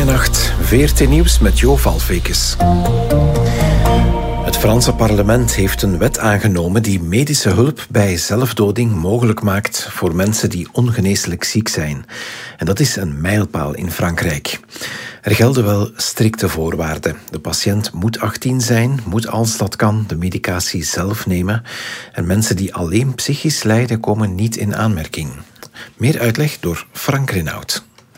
Goedenacht, VRT Nieuws met Jo Valvekes. Het Franse parlement heeft een wet aangenomen die medische hulp bij zelfdoding mogelijk maakt voor mensen die ongeneeslijk ziek zijn. En dat is een mijlpaal in Frankrijk. Er gelden wel strikte voorwaarden. De patiënt moet 18 zijn, moet als dat kan de medicatie zelf nemen. En mensen die alleen psychisch lijden komen niet in aanmerking. Meer uitleg door Frank Renaud.